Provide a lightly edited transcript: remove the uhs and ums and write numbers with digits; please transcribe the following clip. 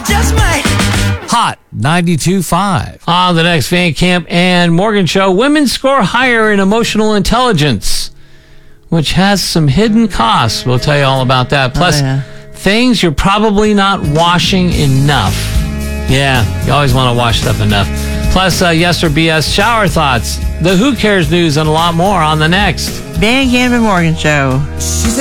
just might. Hot 92.5. On the next Van Camp and Morgan show, women score higher in emotional intelligence, which has some hidden costs. We'll tell you all about that. Plus, things you're probably not washing enough. Yeah, you always want to wash stuff enough. Plus, yes or BS shower thoughts, the Who Cares news, and a lot more on the next Van Camp and Morgan show.